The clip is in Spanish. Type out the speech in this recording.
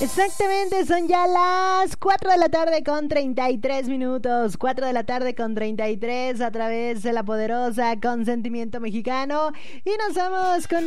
Exactamente, son ya las 4 de la tarde con 33 minutos. 4 de la tarde con 33 a través de la poderosa Consentimiento Mexicano. Y nos vamos con